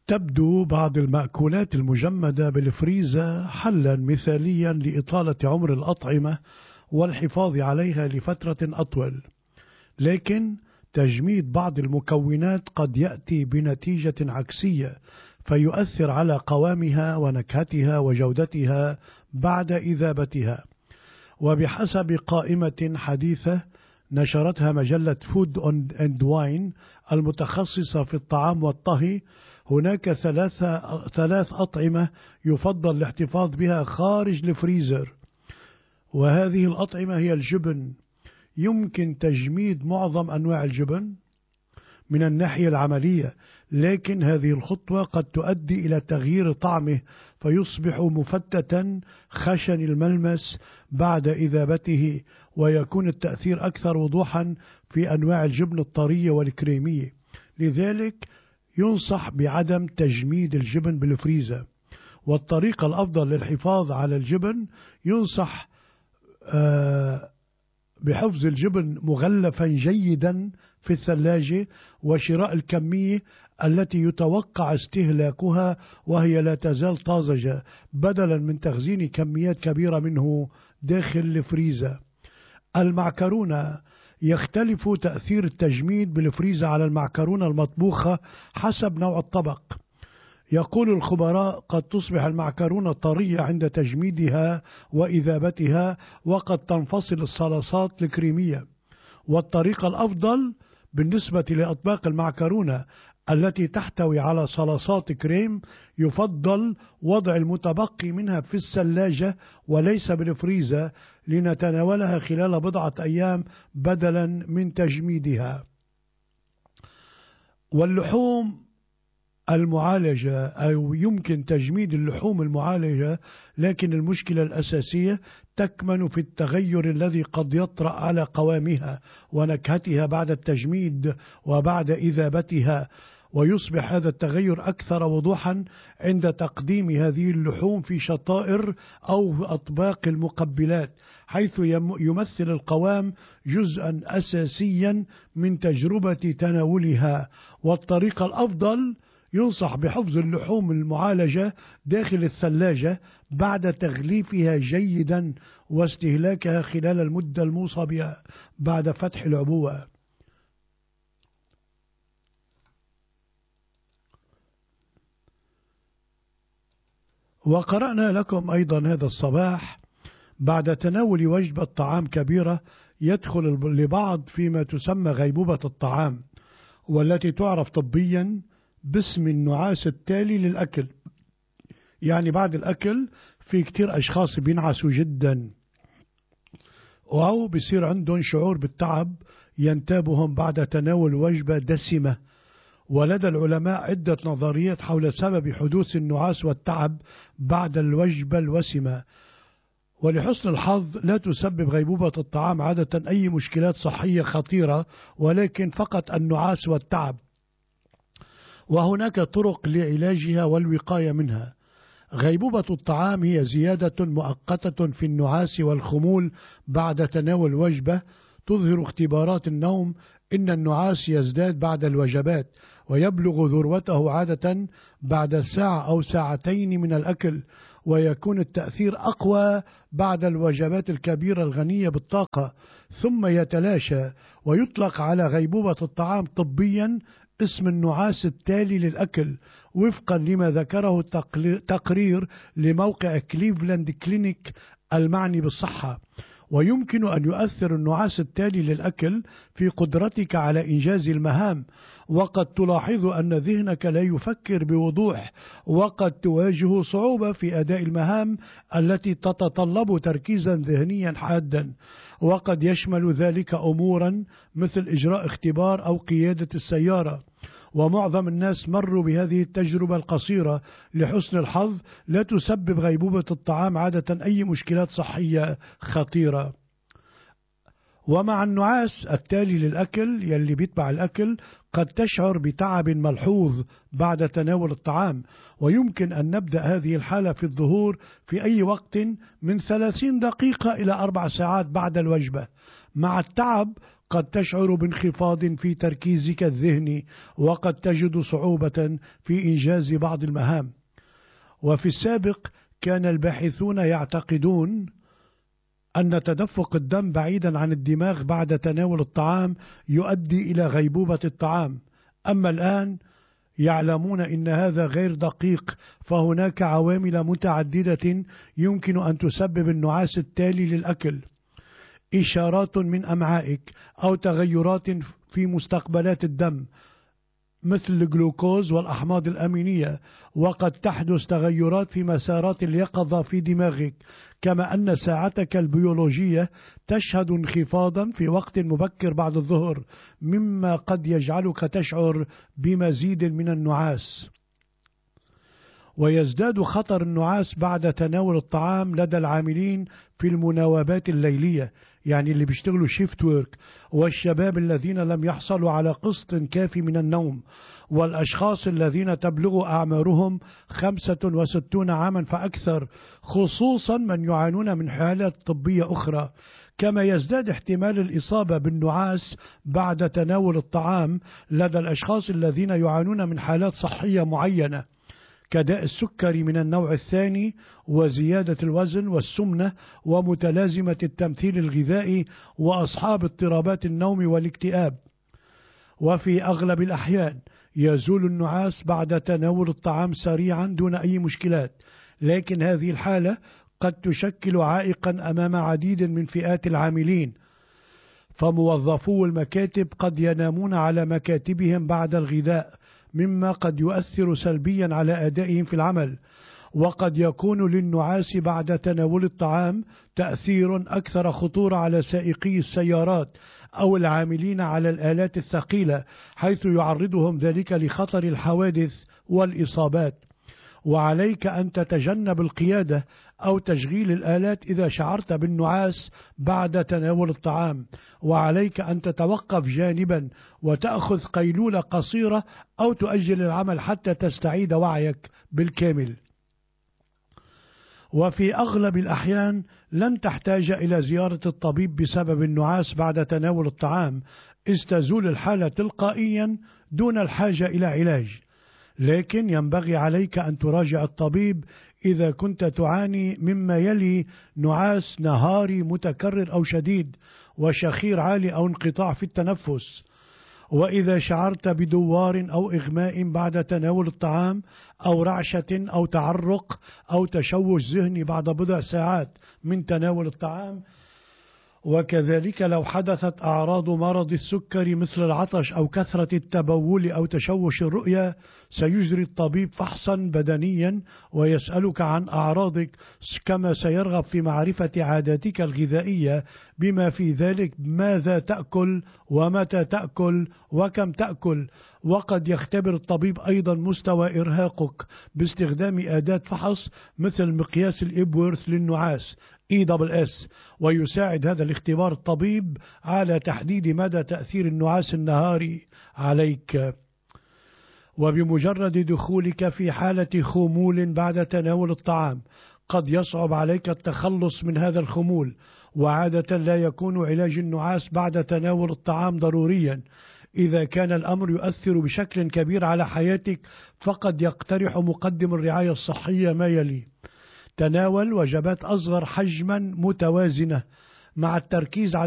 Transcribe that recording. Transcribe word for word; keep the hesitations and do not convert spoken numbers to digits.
تبدو بعض المأكولات المجمدة بالفريزة حلا مثاليا لإطالة عمر الأطعمة والحفاظ عليها لفترة أطول، لكن تجميد بعض المكونات قد يأتي بنتيجة عكسية فيؤثر على قوامها ونكهتها وجودتها بعد إذابتها. وبحسب قائمة حديثة نشرتها مجلة فود أند واين المتخصصة في الطعام والطهي، هناك ثلاثة ثلاث أطعمة يفضل الاحتفاظ بها خارج الفريزر، وهذه الأطعمة هي الجبن. يمكن تجميد معظم أنواع الجبن من الناحية العملية، لكن هذه الخطوة قد تؤدي إلى تغيير طعمه فيصبح مفتتا خشن الملمس بعد إذابته، ويكون التأثير أكثر وضوحا في أنواع الجبن الطرية والكريمية. لذلك ينصح بعدم تجميد الجبن بالفريزر. والطريقة الأفضل للحفاظ على الجبن ينصح آه بحفظ الجبن مغلفا جيدا في الثلاجة وشراء الكمية التي يتوقع استهلاكها وهي لا تزال طازجة، بدلا من تخزين كميات كبيرة منه داخل الفريزر. المعكرونة يختلف تأثير التجميد بالفريزر على المعكرونة المطبوخة حسب نوع الطبق. يقول الخبراء قد تصبح المعكرونة طرية عند تجميدها وإذابتها، وقد تنفصل الصلصات الكريمية. والطريقة الأفضل بالنسبة لأطباق المعكرونة التي تحتوي على صلصات كريم يفضل وضع المتبقي منها في الثلاجة وليس بالفريزر لنتناولها خلال بضعة أيام بدلا من تجميدها. واللحوم المعالجة أو يمكن تجميد اللحوم المعالجة، لكن المشكلة الأساسية تكمن في التغير الذي قد يطرأ على قوامها ونكهتها بعد التجميد وبعد إذابتها، ويصبح هذا التغير أكثر وضوحا عند تقديم هذه اللحوم في شطائر أو أطباق المقبلات، حيث يمثل القوام جزءا أساسيا من تجربة تناولها. والطريقة الأفضل ينصح بحفظ اللحوم المعالجة داخل الثلاجة بعد تغليفها جيدا واستهلاكها خلال المدة الموصى بها بعد فتح العبوة. وقرأنا لكم أيضا هذا الصباح بعد تناول وجبة طعام كبيرة يدخل لبعض فيما تسمى غيبوبة الطعام، والتي تعرف طبيا باسم النعاس التالي للأكل. يعني بعد الأكل في كتير أشخاص بينعسوا جدا أو بيصير عندهم شعور بالتعب ينتابهم بعد تناول وجبة دسمة. ولدى العلماء عدة نظريات حول سبب حدوث النعاس والتعب بعد الوجبة الوسمة. ولحسن الحظ لا تسبب غيبوبة الطعام عادة أي مشكلات صحية خطيرة، ولكن فقط النعاس والتعب، وهناك طرق لعلاجها والوقاية منها. غيبوبة الطعام هي زيادة مؤقتة في النعاس والخمول بعد تناول وجبة. تظهر اختبارات النوم إن النعاس يزداد بعد الوجبات ويبلغ ذروته عادة بعد ساعة أو ساعتين من الأكل، ويكون التأثير أقوى بعد الوجبات الكبيرة الغنية بالطاقة، ثم يتلاشى. ويطلق على غيبوبة الطعام طبيا اسم النعاس التالي للأكل، وفقا لما ذكره تقرير لموقع كليفلاند كلينيك المعني بالصحة. ويمكن أن يؤثر النعاس التالي للأكل في قدرتك على إنجاز المهام، وقد تلاحظ أن ذهنك لا يفكر بوضوح، وقد تواجه صعوبة في أداء المهام التي تتطلب تركيزا ذهنيا حادا. وقد يشمل ذلك أمورا مثل إجراء اختبار أو قيادة السيارة. ومعظم الناس مروا بهذه التجربة القصيرة. لحسن الحظ لا تسبب غيبوبة الطعام عادة أي مشكلات صحية خطيرة. ومع النعاس التالي للأكل يلي بيتبع الأكل قد تشعر بتعب ملحوظ بعد تناول الطعام، ويمكن أن نبدأ هذه الحالة في الظهور في أي وقت من ثلاثين دقيقة إلى أربع ساعات بعد الوجبة. مع التعب قد تشعر بانخفاض في تركيزك الذهني، وقد تجد صعوبة في إنجاز بعض المهام. وفي السابق كان الباحثون يعتقدون أن تدفق الدم بعيدا عن الدماغ بعد تناول الطعام يؤدي إلى غيبوبة الطعام، أما الآن يعلمون أن هذا غير دقيق، فهناك عوامل متعددة يمكن أن تسبب النعاس التالي للأكل: إشارات من أمعائك أو تغيرات في مستقبلات الدم مثل الجلوكوز والأحماض الأمينية، وقد تحدث تغيرات في مسارات اليقظة في دماغك، كما أن ساعتك البيولوجية تشهد انخفاضا في وقت مبكر بعد الظهر، مما قد يجعلك تشعر بمزيد من النعاس. ويزداد خطر النعاس بعد تناول الطعام لدى العاملين في المناوبات الليلية، يعني اللي بيشتغلوا شيفت وورك، والشباب الذين لم يحصلوا على قسط كافي من النوم، والأشخاص الذين تبلغ أعمارهم خمسة وستون عاما فأكثر، خصوصا من يعانون من حالات طبية أخرى. كما يزداد احتمال الإصابة بالنعاس بعد تناول الطعام لدى الأشخاص الذين يعانون من حالات صحية معينة كداء السكري من النوع الثاني، وزيادة الوزن والسمنة، ومتلازمة التمثيل الغذائي، وأصحاب اضطرابات النوم والاكتئاب. وفي أغلب الأحيان يزول النعاس بعد تناول الطعام سريعا دون أي مشكلات، لكن هذه الحالة قد تشكل عائقا أمام عديد من فئات العاملين، فموظفو المكاتب قد ينامون على مكاتبهم بعد الغذاء، مما قد يؤثر سلبيا على أدائهم في العمل. وقد يكون للنعاس بعد تناول الطعام تأثير أكثر خطورة على سائقي السيارات أو العاملين على الآلات الثقيلة، حيث يعرضهم ذلك لخطر الحوادث والإصابات. وعليك أن تتجنب القيادة أو تشغيل الآلات إذا شعرت بالنعاس بعد تناول الطعام، وعليك أن تتوقف جانبا وتأخذ قيلولة قصيرة أو تؤجل العمل حتى تستعيد وعيك بالكامل. وفي أغلب الأحيان لن تحتاج إلى زيارة الطبيب بسبب النعاس بعد تناول الطعام، إذ تزول الحالة تلقائيا دون الحاجة إلى علاج. لكن ينبغي عليك أن تراجع الطبيب إذا كنت تعاني مما يلي: نعاس نهاري متكرر أو شديد، وشخير عالي أو انقطاع في التنفس. وإذا شعرت بدوار أو إغماء بعد تناول الطعام، أو رعشة أو تعرق أو تشوش ذهني بعد بضع ساعات من تناول الطعام، وكذلك لو حدثت أعراض مرض السكري مثل العطش أو كثرة التبول أو تشوش الرؤية، سيجري الطبيب فحصا بدنيا ويسألك عن أعراضك، كما سيرغب في معرفة عاداتك الغذائية، بما في ذلك ماذا تأكل ومتى تأكل وكم تأكل. وقد يختبر الطبيب أيضا مستوى إرهاقك باستخدام أداة فحص مثل مقياس الإبورث للنعاس إي دبل إس، ويساعد هذا الاختبار الطبيب على تحديد مدى تأثير النعاس النهاري عليك. وبمجرد دخولك في حالة خمول بعد تناول الطعام، قد يصعب عليك التخلص من هذا الخمول، وعادة لا يكون علاج النعاس بعد تناول الطعام ضروريا. إذا كان الأمر يؤثر بشكل كبير على حياتك، فقد يقترح مقدم الرعاية الصحية ما يلي: تناول وجبات أصغر حجما متوازنة مع التركيز على